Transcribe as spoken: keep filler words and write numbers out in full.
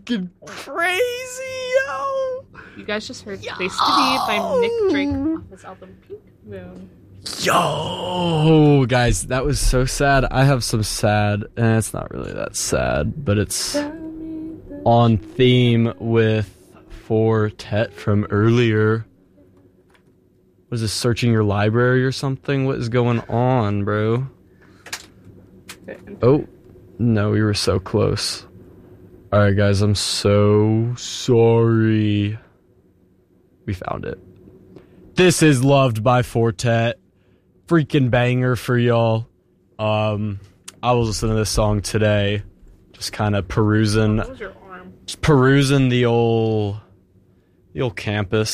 freaking crazy, yo. You guys just heard Place to Be by Nick Drake off his album Pink Moon. Yo, guys, that was so sad. I have some sad, and it's not really that sad, but it's on theme with Fortet from earlier. Was this searching your library or something? What is going on, bro? Oh, no, we were so close. Alright, guys, I'm so sorry. We found it. This is Loved by Fortet. Freaking banger for y'all. Um, I was listening to this song today. Just kind of perusing. What was your arm? Just perusing the old, the old campus.